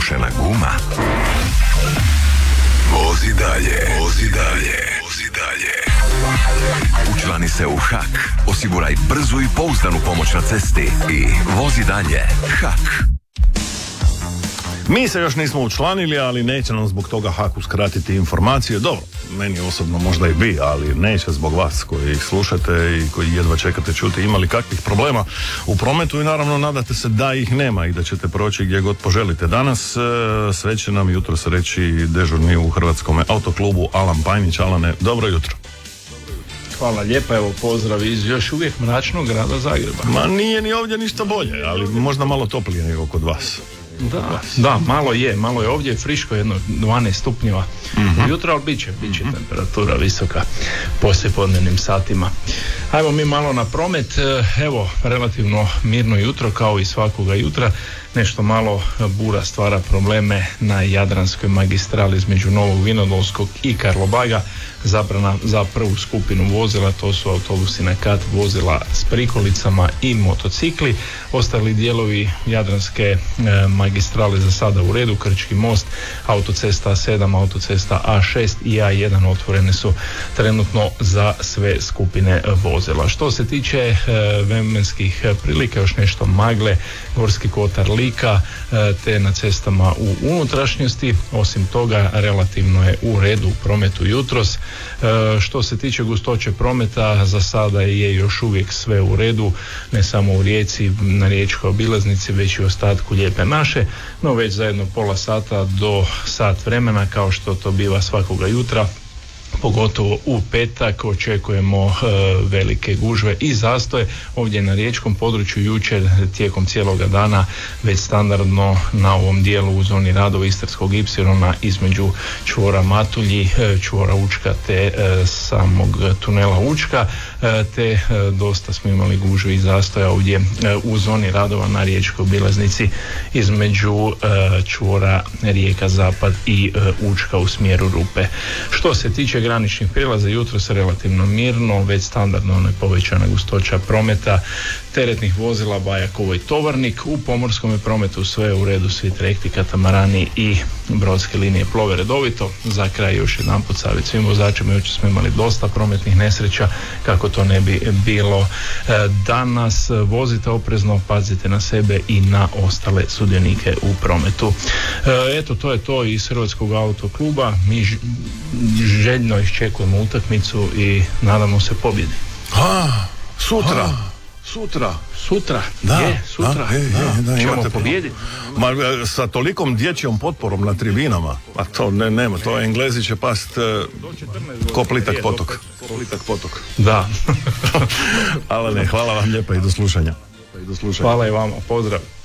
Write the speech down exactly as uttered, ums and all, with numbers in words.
ispušena guma? Vozi dalje, vozi dalje, vozi dalje. Učlani se u H A K, osiguraj brzu i pouzdanu pomoć na cesti i vozi dalje. H A K. Mi se još nismo učlanili, ali neće nam zbog toga H A K uskratiti informacije. Dobro, meni osobno možda i bi, ali neće zbog vas koji ih slušate i koji jedva čekate čuti imali kakvih problema u prometu i naravno nadate se da ih nema i da ćete proći gdje god poželite. Danas sve će nam jutros reći dežurni u Hrvatskom autoklubu Alan Pajnić. Alane, dobro jutro. Hvala lijepa, evo pozdrav iz još uvijek mračnog grada Zagreba. Ma nije ni ovdje ništa bolje, ali možda malo toplije nego kod vas. Da, da, malo je, malo je ovdje friško, jedno dvanaest stupnjeva mm-hmm. ujutro, ali bit će, bit će mm-hmm. temperatura visoka poslijepodnevnim satima. Ajmo mi malo na promet, evo, relativno mirno jutro kao i svakoga jutra, nešto malo bura stvara probleme na Jadranskoj magistrali između Novog Vinodolskog i Karlobaga. Zabrana za prvu skupinu vozila, to su autobusi na kat, vozila s prikolicama i motocikli. Ostali dijelovi Jadranske e, magistrale za sada u redu, Krčki most, autocesta A sedam, autocesta A šest i A jedan otvorene su trenutno za sve skupine vozila. Što se tiče e, vremenskih prilika, još nešto magle, Gorski kotar, Lika, e, te na cestama u unutrašnjosti. Osim toga, relativno je u redu u prometu jutros. E, što se tiče gustoće prometa, za sada je još uvijek sve u redu, ne samo u Rijeci, na riječkoj obilaznici, već i u ostatku Lijepe naše, no već za jedno pola sata do sat vremena, kao što to biva svakoga jutra, pogotovo u petak, očekujemo e, velike gužve i zastoje ovdje na riječkom području. Jučer tijekom cijeloga dana već standardno na ovom dijelu u zoni radova Istarskog ipsilona između čvora Matulji, e, čvora Učka te e, samog tunela Učka, e, te e, dosta smo imali gužve i zastoja ovdje e, u zoni radova na riječkoj obilaznici između e, čvora Rijeka Zapad i e, Učka u smjeru Rupe. Što se tiče graničnih prijelaza, jutro se relativno mirno, već standardno ne povećana gustoća prometa, teretnih vozila Bajakovo i Tovarnik. U pomorskom prometu sve je u redu, svi trajekti, katamarani i brodske linije plove redovito. Za kraj još jedan put savjet svim vozačima, jučer smo imali dosta prometnih nesreća, kako to ne bi bilo danas. Vozite oprezno, pazite na sebe i na ostale sudionike u prometu. Eto, to je to iz Hrvatskog autokluba. Mi željno iščekujemo utakmicu i nadamo se pobjedi. A, sutra. A, sutra. Sutra. Da, je, sutra. Da, je, da, da, ćemo pobijediti. Ma, sa tolikom dječjom potporom na tribinama, a to ne, nema, to Englezi će past uh, ko plitak potok. Plitak potok. Da. Ali ne, hvala vam lijepa i do slušanja. I do slušanja. Hvala i vama, pozdrav.